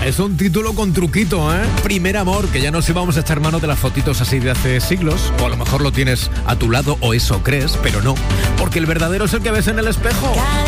Es un título con truquito, ¿eh? Primer amor, que ya nos íbamos a echar mano de las fotitos así de hace siglos. O a lo mejor lo tienes a tu lado, o eso crees, pero no. Porque el verdadero es el que ves en el espejo. Cada